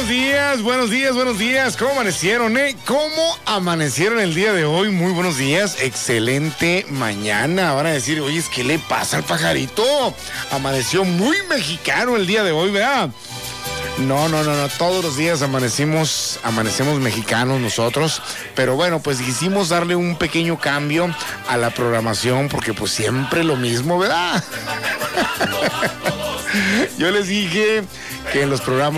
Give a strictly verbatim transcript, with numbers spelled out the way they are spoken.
buenos días, buenos días, buenos días. ¿Cómo amanecieron, eh? ¿Cómo amanecieron el día de hoy? Muy buenos días, excelente mañana. Van a decir, oye, ¿qué le pasa al pajarito? Amaneció muy mexicano el día de hoy, ¿verdad? No, no, no, no, todos los días amanecimos, amanecemos mexicanos nosotros, pero bueno, pues quisimos darle un pequeño cambio a la programación porque pues siempre lo mismo, ¿verdad? Yo les dije que en los programas